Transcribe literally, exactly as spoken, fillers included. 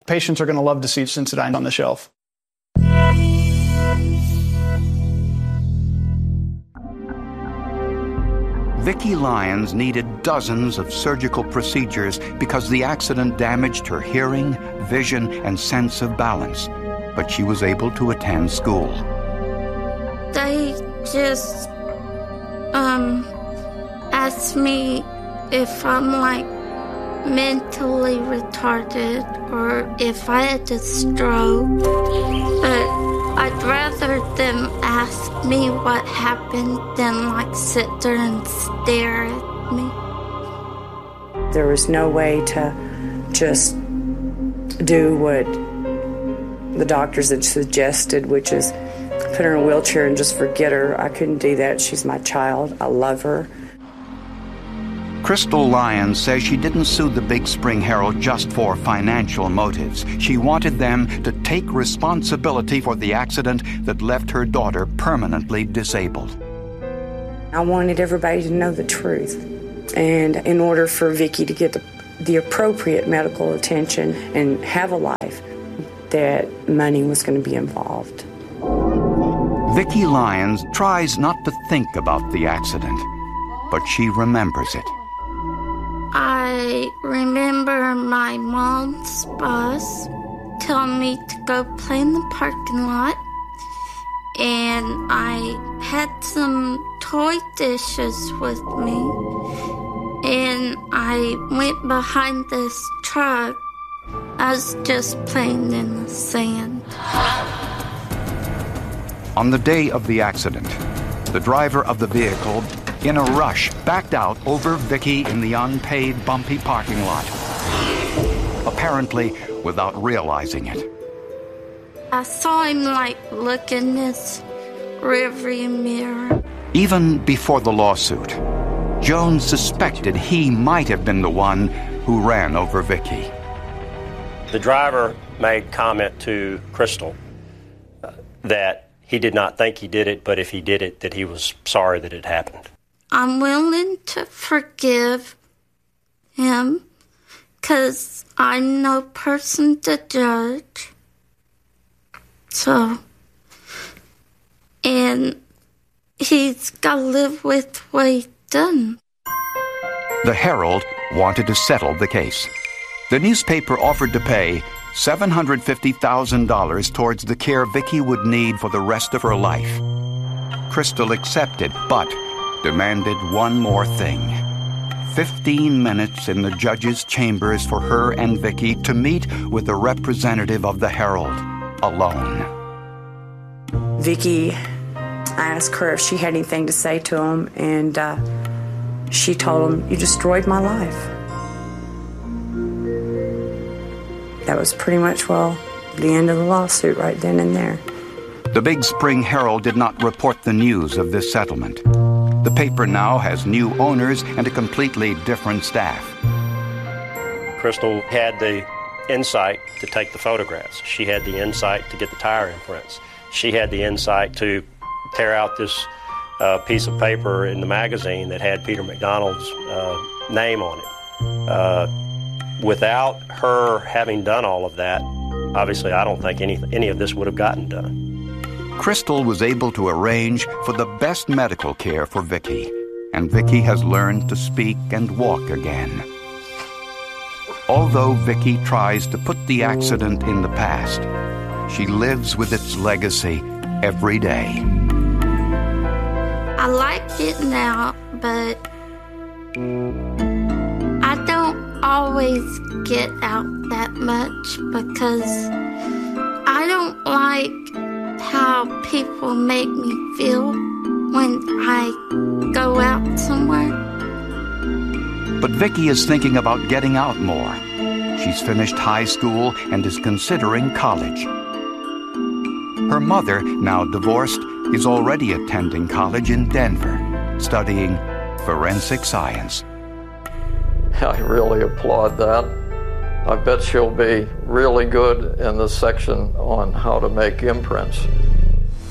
Patients are going to love to see Sensodyne on the shelf. Vicki Lyons needed dozens of surgical procedures because the accident damaged her hearing, vision, and sense of balance. But she was able to attend school. They just um, asked me if I'm like mentally retarded or if I had a stroke. But I'd rather them ask me what happened than like sit there and stare at me. There was no way to just do what the doctors had suggested, which is put her in a wheelchair and just forget her. I couldn't do that. She's my child. I love her. Crystal Lyons says she didn't sue the Big Spring Herald just for financial motives. She wanted them to take responsibility for the accident that left her daughter permanently disabled. I wanted everybody to know the truth. And in order for Vicki to get the, the appropriate medical attention and have a life, that money was going to be involved. Vicki Lyons tries not to think about the accident, but she remembers it. I remember my mom's bus telling me to go play in the parking lot, and I had some toy dishes with me, and I went behind this truck. I was just playing in the sand. On the day of the accident, the driver of the vehicle, in a rush, backed out over Vicki in the unpaved, bumpy parking lot, apparently without realizing it. I saw him, like, look in his rearview mirror. Even before the lawsuit, Jones suspected he might have been the one who ran over Vicki. The driver made comment to Crystal uh, that he did not think he did it, but if he did it, that he was sorry that it happened. I'm willing to forgive him because I'm no person to judge. So, and he's got to live with what he's done. The Herald wanted to settle the case. The newspaper offered to pay seven hundred fifty thousand dollars towards the care Vicki would need for the rest of her life. Crystal accepted, but demanded one more thing. Fifteen minutes in the judge's chambers for her and Vicki to meet with a representative of the Herald, alone. Vicki, I asked her if she had anything to say to him, and uh, she told him, "You destroyed my life." That was pretty much, well, the end of the lawsuit right then and there. The Big Spring Herald did not report the news of this settlement. The paper now has new owners and a completely different staff. Crystal had the insight to take the photographs. She had the insight to get the tire imprints. She had the insight to tear out this uh, piece of paper in the magazine that had Peter McDonald's uh, name on it. Uh, without her having done all of that, obviously I don't think any, any of this would have gotten done. Crystal was able to arrange for the best medical care for Vicki, and Vicki has learned to speak and walk again. Although Vicki tries to put the accident in the past, she lives with its legacy every day. I like getting out, but I don't always get out that much because I don't like how people make me feel when I go out somewhere. But Vicki is thinking about getting out more. She's finished high school and is considering college. Her mother, now divorced, is already attending college in Denver, studying forensic science. I really applaud that. I bet she'll be really good in the section on how to make imprints.